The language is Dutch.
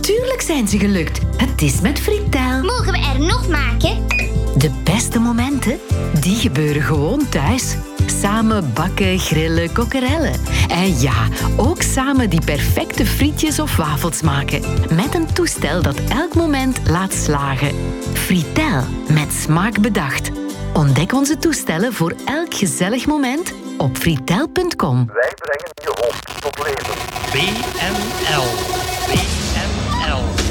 Natuurlijk zijn ze gelukt. Het is met Fritel. Mogen we er nog maken? De beste momenten, die gebeuren gewoon thuis. Samen bakken, grillen, kokkerellen. En ja, ook samen die perfecte frietjes of wafels maken. Met een toestel dat elk moment laat slagen. Fritel, met smaak bedacht. Ontdek onze toestellen voor elk gezellig moment op fritel.com. Wij brengen je hond tot leven. BNL. BNL.